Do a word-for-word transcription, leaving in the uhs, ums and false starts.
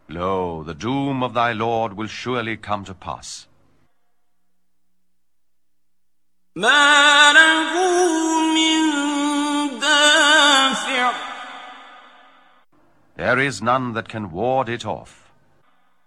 Lo, the doom of thy Lord will surely come to pass. ما له من دافع. There is none that can ward it off.